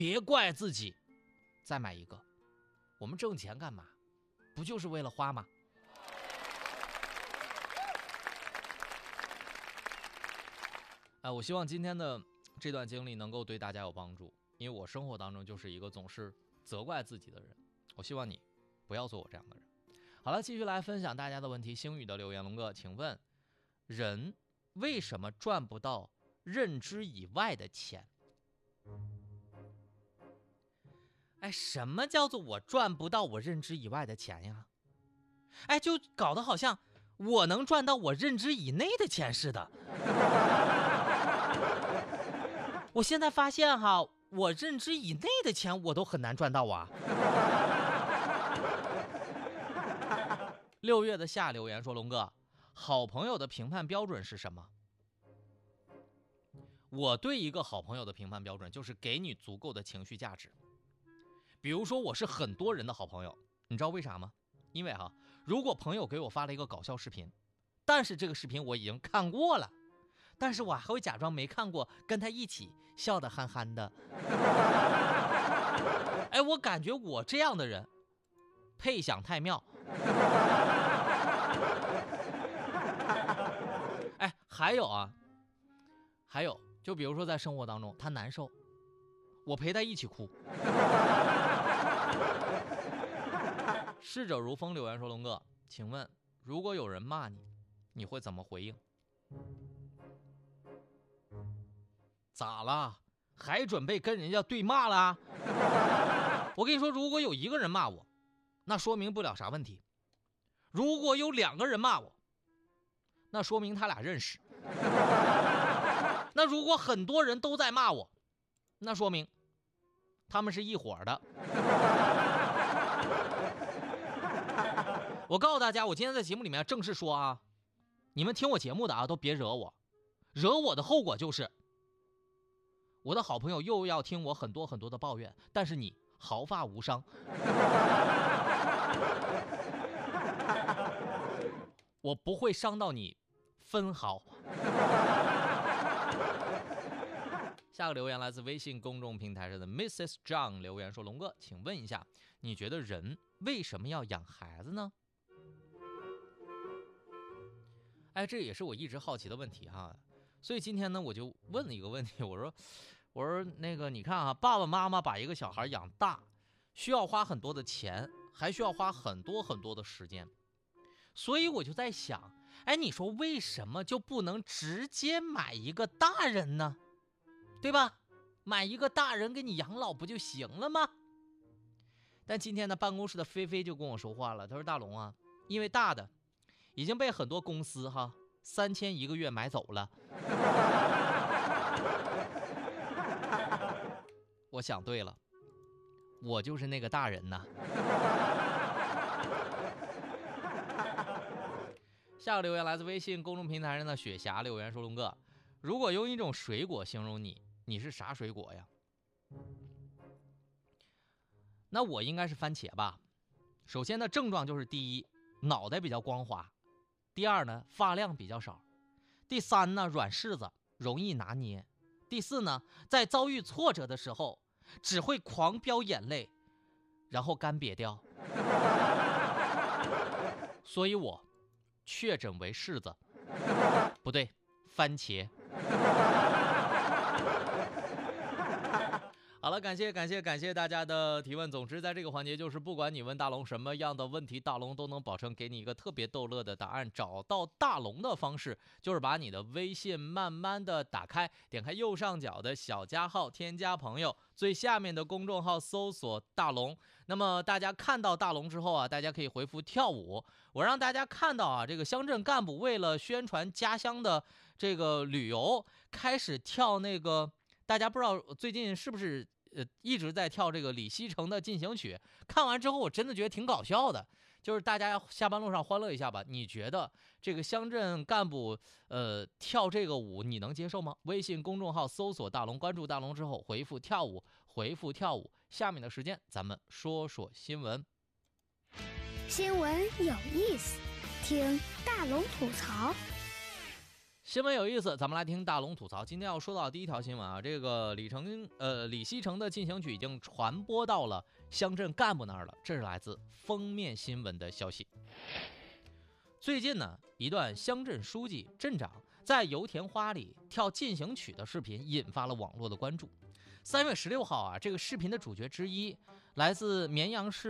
别怪自己，再买一个。我们挣钱干嘛？不就是为了花吗？我希望今天的这段经历能够对大家有帮助，因为我生活当中就是一个总是责怪自己的人。我希望你不要做我这样的人。好了，继续来分享大家的问题。星宇的留言，龙哥，请问人为什么赚不到认知以外的钱？什么叫做我赚不到我认知以外的钱呀？就搞得好像我能赚到我认知以内的钱似的。我现在发现哈，我认知以内的钱我都很难赚到啊。6月的夏留言说，龙哥，好朋友的评判标准是什么？我对一个好朋友的评判标准就是给你足够的情绪价值。比如说我是很多人的好朋友，你知道为啥吗？因为如果朋友给我发了一个搞笑视频，但是这个视频我已经看过了，但是我还会假装没看过，跟他一起笑得憨憨的。我感觉我这样的人配享太妙。还有就比如说在生活当中他难受，我陪他一起哭。逝者如风留言说，龙哥，请问如果有人骂你，你会怎么回应？咋了？还准备跟人家对骂了？我跟你说，如果有一个人骂我，那说明不了啥问题。如果有2个人骂我，那说明他俩认识。那如果很多人都在骂我，那说明他们是一伙的。我告诉大家，我今天在节目里面正式说啊，你们听我节目的都别惹我，惹我的后果就是我的好朋友又要听我很多很多的抱怨，但是你毫发无伤。我不会伤到你分毫。下个留言来自微信公众平台上的 Mrs. John 留言说，龙哥，请问一下，你觉得人为什么要养孩子呢？这也是我一直好奇的问题哈。所以今天呢，我就问了一个问题，我说那个你看爸爸妈妈把一个小孩养大，需要花很多的钱，还需要花很多很多的时间。所以我就在想，你说为什么就不能直接买一个大人呢？对吧？买一个大人给你养老不就行了吗？但今天呢，办公室的菲菲就跟我说话了，他说，大龙啊，因为大的已经被很多公司3000一个月买走了。我想对了，我就是那个大人呐。下个留言来自微信公众平台上的雪霞留言说，龙哥，如果用一种水果形容你，你是啥水果呀？那我应该是番茄吧。首先呢，症状就是第一，脑袋比较光滑；第二呢，发量比较少；第三呢，软柿子，容易拿捏；第四呢，在遭遇挫折的时候只会狂飙眼泪，然后干瘪掉。所以我确诊为柿子，不对，番茄。好了，感谢大家的提问。总之在这个环节，就是不管你问大龙什么样的问题，大龙都能保证给你一个特别逗乐的答案。找到大龙的方式就是把你的微信慢慢的打开，点开右上角的小加号，添加朋友，最下面的公众号搜索大龙。那么大家看到大龙之后大家可以回复跳舞。我让大家看到这个乡镇干部为了宣传家乡的这个旅游，开始跳那个，大家不知道最近是不是一直在跳这个李西城的进行曲。看完之后我真的觉得挺搞笑的，就是大家下班路上欢乐一下吧。你觉得这个乡镇干部跳这个舞你能接受吗？微信公众号搜索大龙，关注大龙之后回复跳舞，下面的时间咱们说说新闻。 新闻有意思，听大龙吐槽。 新闻有意思，咱们来听大龙吐槽。今天要说到第一条新闻啊，这个李希成的进行曲已经传播到了乡镇干部那儿了，这是来自封面新闻的消息。最近呢，一段乡镇书记、镇长在油田花里跳进行曲的视频引发了网络的关注。3月16号啊，这个视频的主角之一来自绵阳市